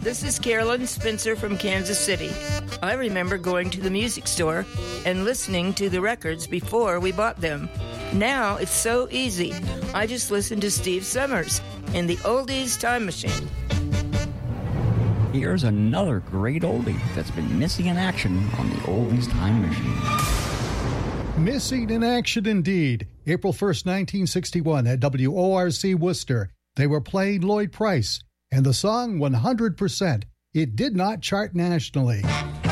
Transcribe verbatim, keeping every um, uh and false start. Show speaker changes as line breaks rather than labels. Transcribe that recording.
This is Carolyn Spencer from Kansas City. I remember going to the music store and listening to the records before we bought them. Now it's so easy. I just listen to Steve Summers in the Oldies Time Machine.
Here's another great oldie that's been missing in action on the Oldies Time Machine.
Missing in action indeed. April first, nineteen sixty-one at W O R C Worcester. They were playing Lloyd Price and the song one hundred percent. It did not chart nationally.